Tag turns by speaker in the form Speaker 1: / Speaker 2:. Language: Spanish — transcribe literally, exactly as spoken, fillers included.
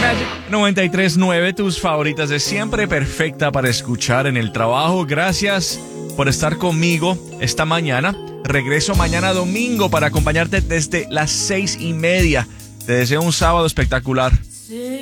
Speaker 1: Magic noventa y tres punto nueve, tus favoritas de siempre, perfecta para escuchar en el trabajo. Gracias por estar conmigo esta mañana. Regreso mañana domingo para acompañarte desde las seis y media. Te deseo un sábado espectacular.